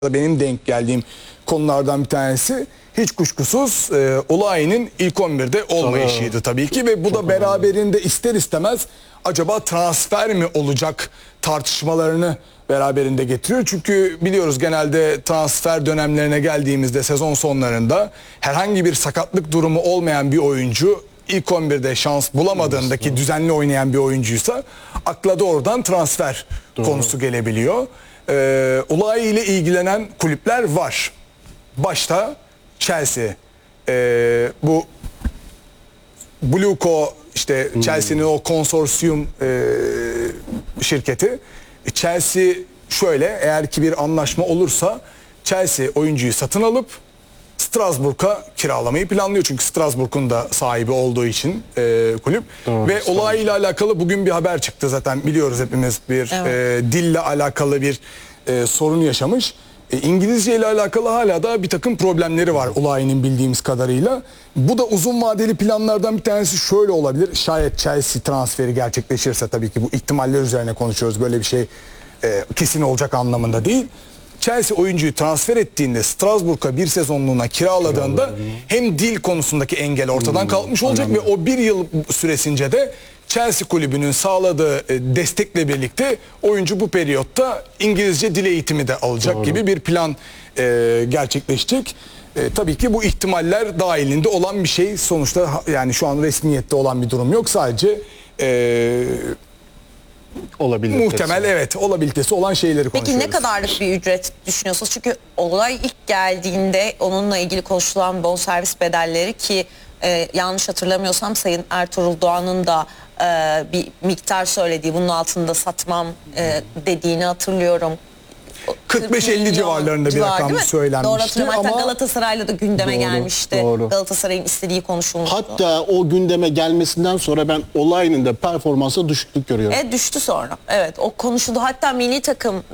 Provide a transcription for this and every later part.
benim denk geldiğim konulardan bir tanesi hiç kuşkusuz Olayi'nin ilk 11'de olmayışıydı tabii ki ve bu da beraberinde ister istemez acaba transfer mi olacak tartışmalarını beraberinde getiriyor. Çünkü biliyoruz genelde transfer dönemlerine geldiğimizde sezon sonlarında herhangi bir sakatlık durumu olmayan bir oyuncu ilk 11'de şans bulamadığındaki düzenli oynayan bir oyuncuysa akla doğrudan transfer konusu gelebiliyor. Olayi ile ilgilenen kulüpler var. Başta Chelsea, bu Blueco işte Chelsea'nin o konsorsiyum şirketi. Chelsea şöyle, eğer ki bir anlaşma olursa Chelsea oyuncuyu satın alıp Strasbourg'a kiralamayı planlıyor. Çünkü Strasbourg'un da sahibi olduğu için kulüp. Doğru, ve Olayi ile alakalı bugün bir haber çıktı zaten biliyoruz hepimiz, bir dille alakalı bir sorun yaşamış. İngilizce ile alakalı hala da bir takım problemleri var Olayi'nin bildiğimiz kadarıyla. Bu da uzun vadeli planlardan bir tanesi şöyle olabilir. Şayet Chelsea transferi gerçekleşirse, tabii ki bu ihtimaller üzerine konuşuyoruz. Böyle bir şey kesin olacak anlamında değil. Chelsea oyuncuyu transfer ettiğinde Strasbourg'a bir sezonluğuna kiraladığında hem dil konusundaki engel ortadan kalkmış olacak ve o bir yıl süresince de Chelsea kulübünün sağladığı destekle birlikte oyuncu bu periyotta İngilizce dil eğitimi de alacak gibi bir plan gerçekleşecek. Tabii ki bu ihtimaller dahilinde olan bir şey. Sonuçta yani şu an resmiyette olan bir durum yok. Sadece muhtemel olabilitesi olan şeyleri konuşuyoruz. Peki ne kadarlık bir ücret düşünüyorsunuz? Çünkü olay ilk geldiğinde onunla ilgili konuşulan bonservis bedelleri ki yanlış hatırlamıyorsam Sayın Ertuğrul Doğan'ın da bir miktar söylediği, bunun altında satmam dediğini hatırlıyorum. 45-50 civarlarında bir rakam söylenmişti. Doğru hatırlıyorum. Hatta ama Galatasaray'la da gündeme gelmişti. Galatasaray'ın istediği konuşulmuştu. Hatta o gündeme gelmesinden sonra ben Olayi'nin de performansa düşüklük görüyorum. Düştü sonra. Evet, o konuşuldu. Hatta milli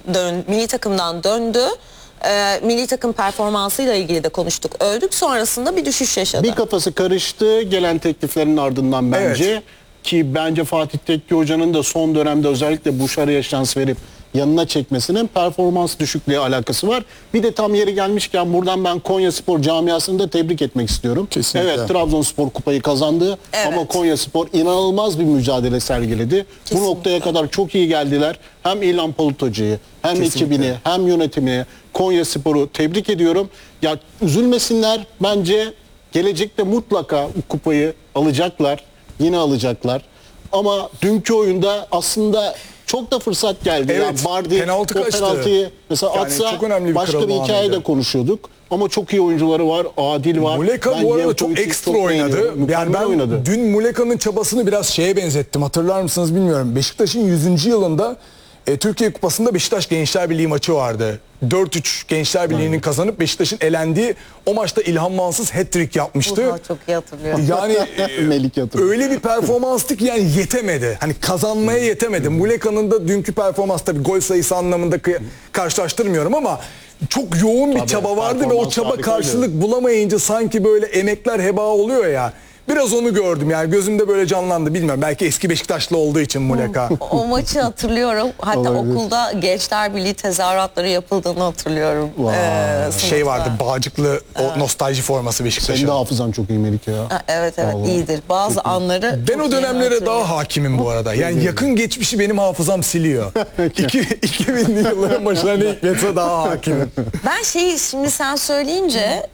takımdan döndü. Milli takım performansıyla ilgili de konuştuk. Övdük, sonrasında bir düşüş yaşadı. Bir kafası karıştı gelen tekliflerin ardından bence. Evet. Ki bence Fatih Tekke Hoca'nın da son dönemde özellikle Buşarı'ya şans verip yanına çekmesinin performans düşüklüğü alakası var. Bir de tam yeri gelmişken buradan ben Konyaspor camiasını da tebrik etmek istiyorum. Kesinlikle. Evet, Trabzonspor kupayı kazandı ama Konyaspor inanılmaz bir mücadele sergiledi. Kesinlikle. Bu noktaya kadar çok iyi geldiler. Hem İlhan Polut Hoca'yı, hem ekibini, hem yönetimini, Konyaspor'u tebrik ediyorum. Ya üzülmesinler, bence gelecekte mutlaka kupayı alacaklar. Yine alacaklar. Ama dünkü oyunda aslında çok da fırsat geldi. Evet, yani Bardi penaltı o kaçtı. penaltıyı mesela Yani atsa çok önemli bir başka bir hikaye anıydı. de konuşuyorduk. Ama çok iyi oyuncuları var. Adil var. Muleka bu arada çok ekstra oynadı. Yani ben dün Muleka'nın çabasını biraz şeye benzettim. Hatırlar mısınız bilmiyorum. Beşiktaş'ın 100. yılında Türkiye Kupası'nda Beşiktaş Gençler Birliği maçı vardı. 4-3 Gençler Birliği'nin kazanıp Beşiktaş'ın elendiği o maçta İlhan Mansız hat-trick yapmıştı. Çok iyi hatırlıyorum. Yani öyle bir performanstı ki yani yetemedi. Hani kazanmaya yetemedi. Muleka'nın da dünkü performans, tabii gol sayısı anlamında karşılaştırmıyorum ama çok yoğun bir çaba vardı ve o çaba karşılık bulamayınca sanki böyle emekler heba oluyor ya. Biraz onu gördüm yani, gözümde böyle canlandı, bilmiyorum, belki eski Beşiktaşlı olduğu için Muleka. O maçı hatırlıyorum. Hatta Olabilir. Okulda Gençler Birliği tezahüratları yapıldığını hatırlıyorum. Şey vardı, Bağcıklı o nostalji forması Beşiktaş'ın. Senin de hafızan çok iyi Melike ya. Evet Vallahi. iyidir. Bazı anları Ben o dönemlere daha hakimim bu arada. Yani yakın geçmişi benim hafızam siliyor. 2000'li yılların başına ne hikmetse daha hakimim. Ben şimdi sen söyleyince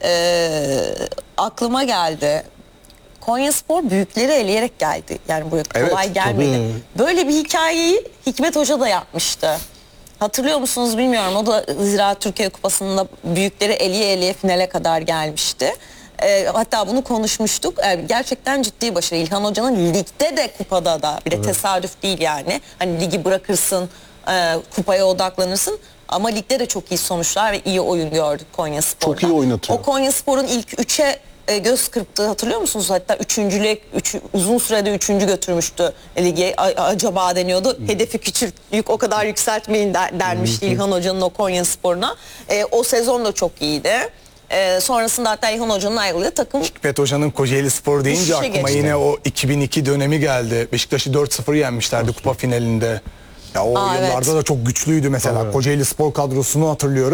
aklıma geldi. Konyaspor büyükleri eleyerek geldi. Yani buraya kolay gelmedi. Tabii. Böyle bir hikayeyi Hikmet Hoca da yapmıştı. Hatırlıyor musunuz bilmiyorum. O da Ziraat Türkiye Kupası'nda büyükleri eleye finale kadar gelmişti. Hatta bunu konuşmuştuk. Gerçekten ciddi başarı. İlhan Hoca'nın ligde de kupada da, bir de tesadüf değil yani. Hani ligi bırakırsın, kupaya odaklanırsın. Ama ligde de çok iyi sonuçlar ve iyi oyun gördük Konyaspor'da. Çok iyi oynatıyor. O Konyaspor'un ilk 3'e göz kırptığı hatırlıyor musunuz? Hatta uzun sürede 3. götürmüştü ligi. Acaba deniyordu. Hedefi küçük, o kadar yükseltmeyin dermişti İlhan Hoca'nın o Konyaspor'una. O sezon da çok iyiydi. Sonrasında hatta İlhan Hoca'nın ayrılığı takım... Hikmet Hoca'nın Kocaeli Spor deyince aklıma yine o 2002 dönemi geldi. Beşiktaş'ı 4-0 yenmişlerdi kupa finalinde. Ya o yıllarda da çok güçlüydü mesela. Kocaeli Spor kadrosunu hatırlıyorum.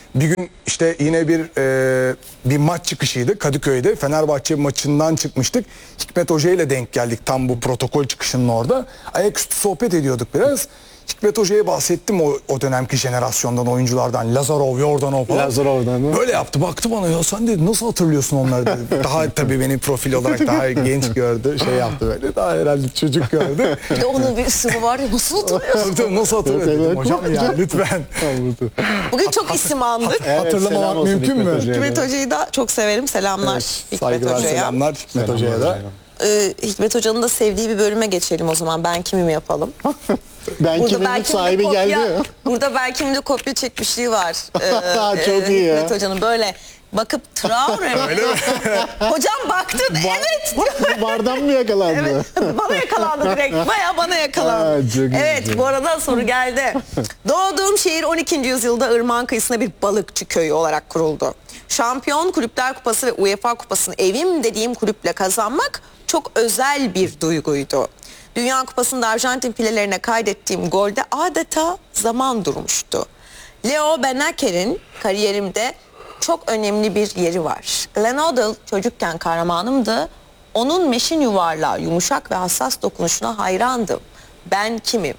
Bir gün işte yine bir maç çıkışıydı Kadıköy'de. Fenerbahçe maçından çıkmıştık. Hikmet Hoca ile denk geldik tam bu protokol çıkışının orada. Ayaküstü sohbet ediyorduk biraz. Hikmet Hoca'ya bahsettim o dönemki jenerasyondan oyunculardan. Lazarov, Yordanov falan. Lazarov'dan mı? Böyle yaptı. Baktı bana, ya sen dedi nasıl hatırlıyorsun onları dedi. Daha tabii beni profil olarak daha genç gördü. Şey yaptı böyle. Daha herhalde çocuk gördü. Bir de onun bir ısımı var ya, nasıl hatırlıyorsun? Tabii, nasıl hatırlıyor dedim. Evet. Hocam ya lütfen. Bugün çok isim andık. Evet, Hatırlamamak selam olsun mümkün Hikmet mü? Hoca'ya. Hikmet Hoca'yı da çok severim. Selamlar Hikmet Saygılar, Hoca'ya. selamlar Hikmet Hoca'ya da. Hikmet Hoca'nın da sevdiği bir bölüme geçelim o zaman. Ben kimim yapalım. Ben kimin belki sahibi bir de kopya- geldi. Burada belki de kopya çekmişliği var. Çok iyi ya. Hikmet Hoca'nın böyle bakıp Traore mi? Hocam baktın, evet. Vardan mı yakalandı? Evet, bana yakalandı direkt. Bayağı bana yakalandı. Ha, çok iyi, Evet, çok bu arada soru geldi. Doğduğum şehir 12. yüzyılda ırmağın kıyısında bir balıkçı köyü olarak kuruldu. Şampiyon Kulüpler Kupası ve UEFA Kupası'nı evim dediğim kulüple kazanmak çok özel bir duyguydu. Dünya Kupası'nda Arjantin filelerine kaydettiğim golde adeta zaman durmuştu. Leo Benacer'in kariyerimde çok önemli bir yeri var. Glenn Hoddle çocukken kahramanımdı. Onun meşin yuvarlağı, yumuşak ve hassas dokunuşuna hayrandım. Ben kimim?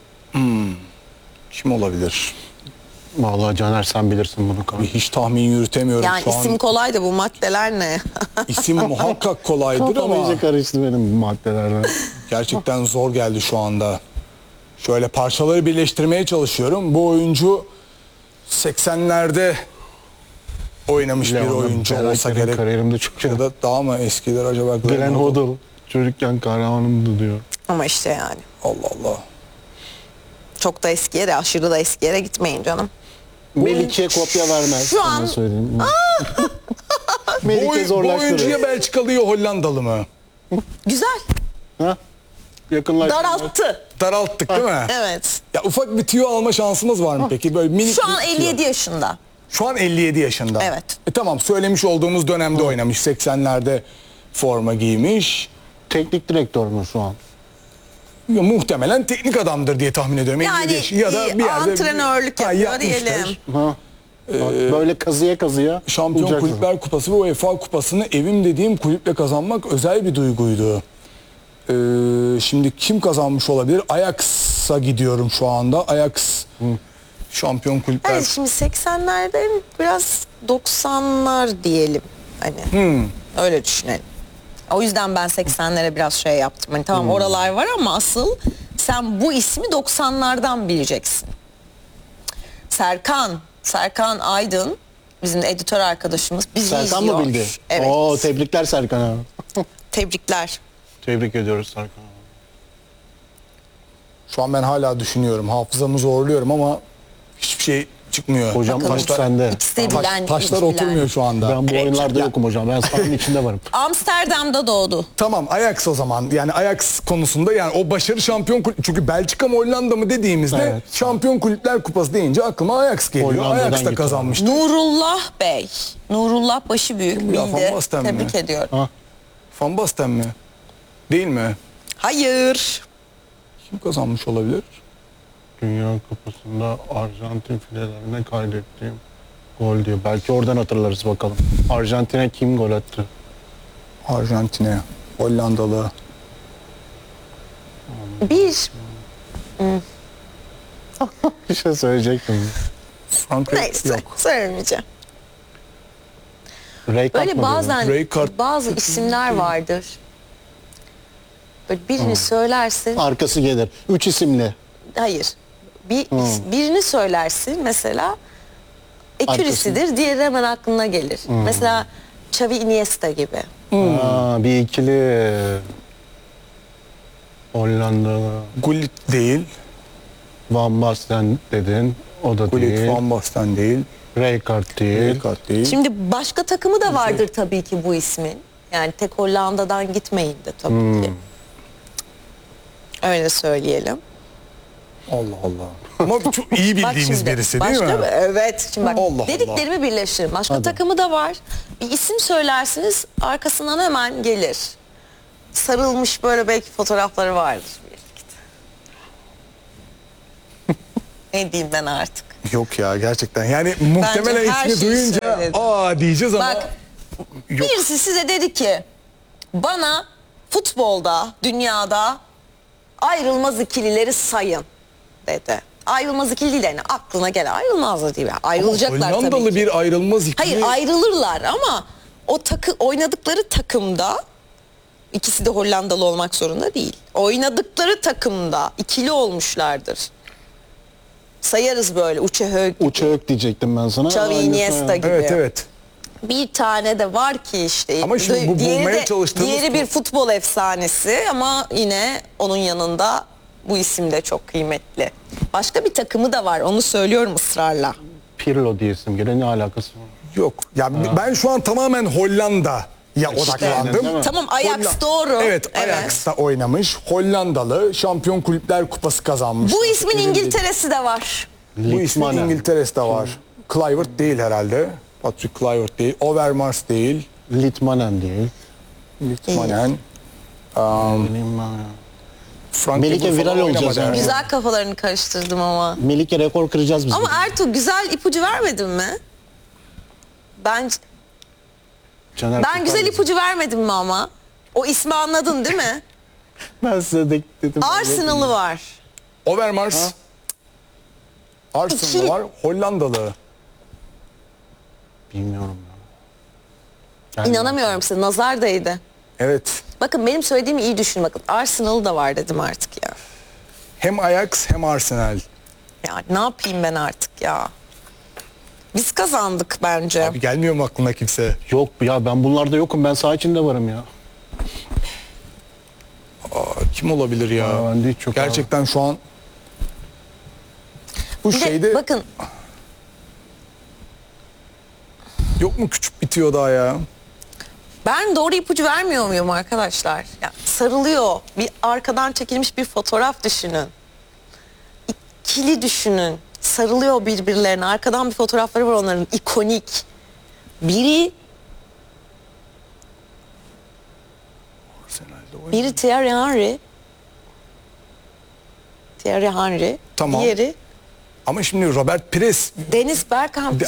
Kim olabilir? Vallahi Caner sen bilirsin bunu kanka. Hiç tahmin yürütemiyorum Yani şu isim an. kolay da bu maddeler ne? İsim muhakkak kolaydır Kafam ama iyice karıştı benim bu maddelerden. gerçekten zor geldi şu anda. Şöyle parçaları birleştirmeye çalışıyorum. Bu oyuncu 80'lerde oynamış bir oyuncu olsa gerek. Kariyerimde çok Ya da daha mı eskiler acaba? Glenn Hoddle çocukken kahramanımdı diyor. Ama işte yani. Allah Allah. Çok da eskiye de aşırı da eskiye de gitmeyin canım. Melike'ye kopya vermez. Şu sana an- söyleyeyim. Bu Melike oyuncuya zorlaştırır. Belçikalı ya Hollandalı mı? Güzel. Ha? Yakınlaştırır. Daralttı. Daralttık değil mi? Evet. Ya ufak bir tüyo alma şansımız var mı peki? Böyle minik Şu an bir tüyo. 57 yaşında. Şu an 57 yaşında. Evet. Tamam, söylemiş olduğumuz dönemde oynamış. 80'lerde forma giymiş. Teknik direktör mü şu an? Ya, muhtemelen teknik adamdır diye tahmin ediyorum. Yani 57 yaş- ya da bir yerde antrenörlük yapıyor yapmıştır. diyelim. Ha. Bak, böyle kazıya kazıya. Şampiyon bulacaksın. Kulüpler Kupası ve UEFA Kupası'nı evim dediğim kulüple kazanmak özel bir duyguydu. Şimdi kim kazanmış olabilir? Ajax'a gidiyorum şu anda. Ajax Şampiyon Kulüpler. Evet, şimdi 80'lerde biraz 90'lar diyelim. Hani öyle düşünelim. O yüzden ben 80'lere biraz şey yaptım. Hani tamam oralar var ama asıl sen bu ismi 90'lardan bileceksin. Serkan Aydın bizim de editör arkadaşımız bizi Serkan izliyor. mı bildi? Evet. Oo, tebrikler Serkan'a. Tebrikler. Tebrik ediyoruz Serkan'a. Şu an ben hala düşünüyorum. Hafızamı zorluyorum ama hiçbir şey çıkmıyor. Hocam Bakalım. umut sende. İkisi de bilen. Taşlar bilen. oturmuyor şu anda. Ben bu Evet. oyunlarda Ya. yokum hocam. Ben sahanın içinde varım. Amsterdam'da doğdu. Tamam, Ajax o zaman. Yani Ajax konusunda yani o başarı şampiyon kulüp. Çünkü Belçika mı Hollanda mı dediğimizde Evet. Şampiyon Kulüpler Kupası deyince aklıma Ajax geliyor. Hollanda'dan Ajax da gitti kazanmıştı. Nurullah Bey. Nurullah Başıbüyük Kim bu ya, Van bildi. Basten mi? Tebrik ediyorum. Ha. Van Basten mi? Değil mi? Hayır. Kim kazanmış olabilir? Dünya Kupası'nda Arjantin filelerine kaydettiğim gol diyor. Belki oradan hatırlarız bakalım. Arjantin'e kim gol attı? Arjantin'e, Hollandalı. Bir. Bir şey söyleyecektim. Frank Neyse. yok. Söylemeyeceğim. Ray Böyle mı bazen Rijkaard. bazı isimler vardır. Böyle birini söylersin. Arkası gelir. 3 isimli. Hayır. Birini söylersin mesela. Ekürisidir. Diğeri hemen aklına gelir. Mesela Xavi Iniesta gibi. Aa, bir ikili. Hollandalı. Gullit değil. Van Basten dedin. O da Gullit, değil. Van Basten değil. Rijkaard değil. Rijkaard değil. Şimdi başka takımı da vardır tabii ki bu ismin. Yani tek Hollanda'dan gitmeyin de tabii ki. Öyle söyleyelim. Allah Allah. Ama çok iyi Bak bildiğimiz şimdi, birisi değil başka mi? Evet. Şimdi bak Allah Allah. dediklerimi birleştirin. Başka takımı da var. Bir isim söylersiniz arkasından hemen gelir. Sarılmış böyle belki fotoğrafları vardır birlikte. Ne diyeyim ben artık? Yok ya gerçekten. Yani muhtemelen her ismi şeyi duyunca söyledi. diyeceğiz ama Bak yok. birisi size dedi ki bana futbolda, dünyada ayrılmaz ikilileri sayın dedi. Ayrılmaz ikili değil yani aklına gelen ayrılmaz da değil. Ayrılacaklar tabii Hollandalı ki. bir ayrılmaz ikili. Hayır ayrılırlar ama o oynadıkları takımda ikisi de Hollandalı olmak zorunda değil. Oynadıkları takımda ikili olmuşlardır. Sayarız böyle Uçehög, Uçak diyecektim ben sana. Xavi, Aynısı, Iniesta gibi. Evet evet. Bir tane de var ki işte. Ama şimdi bu diğeri bulmaya de- çalıştığımız Diğeri bir futbol efsanesi ama yine onun yanında bu isim de çok kıymetli. Başka bir takımı da var onu söylüyorum ısrarla. Pirlo diye isim geliyor. Ne alakası var? Yok. Ya ben şu an tamamen Hollanda'ya odaklandım. değil mi? Tamam Ajax doğru. Evet, Ajax'ta oynamış. Hollandalı Şampiyon Kulüpler Kupası kazanmış. Bu ismin İngiltere'si de var. Bu ismin Litmanen. İngiltere'de var. Kluivert değil herhalde. Patrick Kluivert değil. Overmars değil. Litmanen değil. Litmanen. Litmanen. Frank Melike Ebel falan viral olacağız oynamadı yani. herhalde. Güzel kafalarını karıştırdım ama. Melike rekor kıracağız biz. Ama Ertuğ güzel ipucu vermedin mi? Ben güzel ipucu vermedim mi ama? O ismi anladın değil mi? Ben size de dedim. Arsenal'ı var. Overmars. Arsenal'da İki- var. Hollandalı. Bilmiyorum ya. İnanamıyorum size. Nazar değdi. Evet. Bakın benim söylediğimi iyi düşün bakın. Arsenal da var dedim artık ya. Hem Ajax hem Arsenal. Ya ne yapayım ben artık ya. Biz kazandık bence. Abi gelmiyor mu aklına kimse? Yok ya ben bunlarda yokum. Ben saha içinde varım ya. Kim olabilir ya? Aa, ben de hiç yok Gerçekten şu an bu Bir de şeyde bakın yok mu küçük bitiyor daha ya? ben doğru ipucu vermiyor muyum arkadaşlar? Ya, sarılıyor. Bir arkadan çekilmiş bir fotoğraf düşünün. İkili düşünün. Sarılıyor birbirlerine. Arkadan bir fotoğrafları var onların. İkonik. Biri Arsenal'de oynuyor. biri Thierry Henry. Thierry Henry. Tamam. Diğeri Ama şimdi Robert Pires Deniz Bergkamp.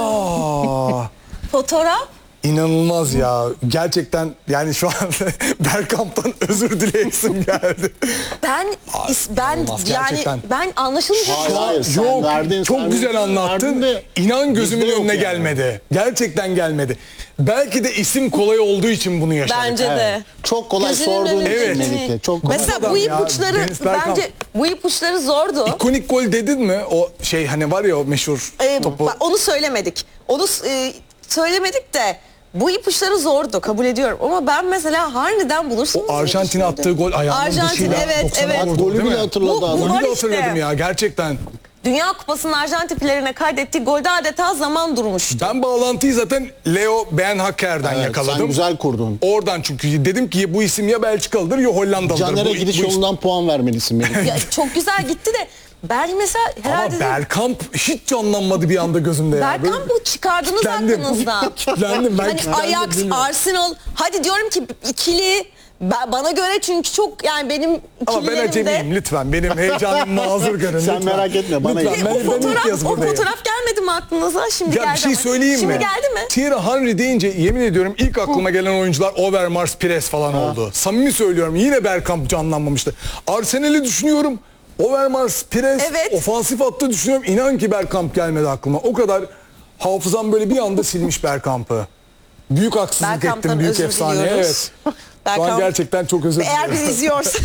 ha Fotoğraf. inanılmaz ya. Gerçekten yani şu an Bergkamp'tan özür dileyesim geldi. Ben inanılmaz, yani gerçekten. ben anlaşılmıyor. Hayır, sen Yok verdin, çok sen güzel verdin anlattın. de İnan gözümün bizde yok önüne yani. gelmedi. Gerçekten gelmedi. Belki de isim kolay olduğu için bunu yaşadık. Bence de. Çok kolay Gözünün sorduğun önünde Evet. değil. Melike. Çok kolay. Mesela adam bu ya, ipuçları Deniz Bergkamp. bence bu ipuçları zordu. İkonik gol dedin mi? O şey hani var ya o meşhur topu. Bak, onu söylemedik. Onu söylemedik de bu ipuçları zordu kabul ediyorum. Ama ben mesela Harney'den bulursunuz. O Arjantin'e diye attığı düşündüm. gol ayağının Arjantin, dışıyla evet, 90'a evet. vurdu, Golü değil bile mi? hatırladı Bu- adam. bu- Golü var de işte. hatırladım ya gerçekten. Dünya Kupası'nın Arjantin playerine kaydettiği golde adeta zaman durmuştu. Ben bağlantıyı zaten Leo Beenhakker'den Evet, yakaladım. sen güzel kurdun. Oradan çünkü dedim ki bu isim ya Belçikalıdır ya Hollandalıdır. Caner'e Bu- gidiş bu isim- yolundan puan vermelisin Melike. Ya, çok güzel gitti de ben mesela herhalde Ama Bergkamp hiç canlanmadı bir anda gözümde ya. Bergkamp bu çıkardınız Kitlendim. aklınızdan. Kitlendim, ben Hani kitlendim, Ajax, bilmiyorum. Arsenal hadi diyorum ki ikili bana göre çünkü çok yani benim Ama ben ikililerimde acemiyim lütfen. Benim heyecanım mazur görün. Sen lütfen. merak etme, bana Lütfen, yap. ben ilk kez o buradayım. fotoğraf gelmedi mi aklınıza? Şimdi Ya geldi bir şey ama. söyleyeyim Şimdi mi? geldi mi? Thierry Henry deyince yemin ediyorum ilk aklıma gelen oyuncular Overmars, Pires falan oldu. Samimi söylüyorum yine Bergkamp canlanmamıştı. Arsenal'i düşünüyorum. Overmars, Pires Evet. ofansif hattı düşünüyorum. İnan ki Bergkamp gelmedi aklıma. O kadar hafızam böyle bir anda silmiş Bergkamp'ı. Büyük haksızlık Bergkamp'tan ettim büyük özür efsaneye. diliyoruz. Evet. Şu an Bergkamp, gerçekten çok özür eğer diliyorum. bizi izliyorsa.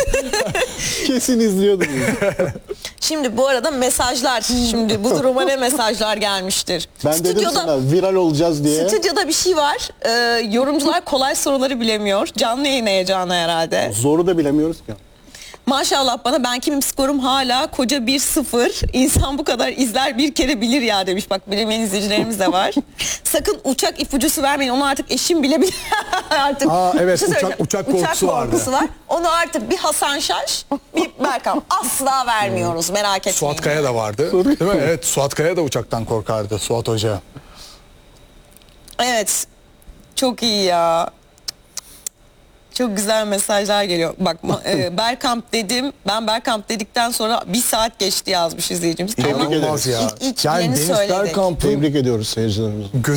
Kesin izliyordum. Şimdi bu arada mesajlar. Şimdi bu duruma ne mesajlar gelmiştir? Ben dedim sana viral olacağız diye. Stüdyoda bir şey var. Yorumcular kolay soruları bilemiyor. Canlı yayın heyecanı herhalde. Zoru da bilemiyoruz ki. Maşallah bana ben kimim skorum hala koca 1-0. İnsan bu kadar izler bir kere bilir ya demiş. Bak bilemeyen izleyicilerimiz de var. Sakın uçak ipucusu vermeyin. Onu artık eşim bile artık. Aa, evet, Bir şey söyleyeceğim. uçak korkusu vardı. var. Onu artık bir Hasan Şaş, bir Berkan asla vermiyoruz. Merak etmeyin. Suat Kaya da vardı. Değil mi? Evet, Suat Kaya da uçaktan korkardı. Suat Hoca. Evet. Çok iyi ya. Çok güzel mesajlar geliyor. Bak Bergkamp dedim. Ben Bergkamp dedikten sonra 1 saat geçti yazmış izleyicimiz. Tebrik Ama ederiz. İnanılmaz ya. İlk Yani yeni Deniz söyledik. Bergkamp'ın Tebrik ediyoruz seyircilerimizi.